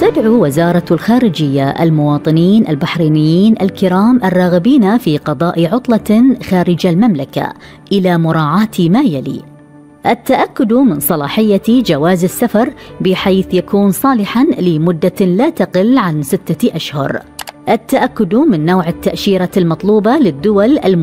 تدعو وزارة الخارجية المواطنين البحرينيين الكرام الراغبين في قضاء عطلة خارج المملكة إلى مراعاة ما يلي: التأكد من صلاحية جواز السفر بحيث يكون صالحاً لمدة لا تقل عن 6 أشهر، التأكد من نوع التأشيرة المطلوبة للدول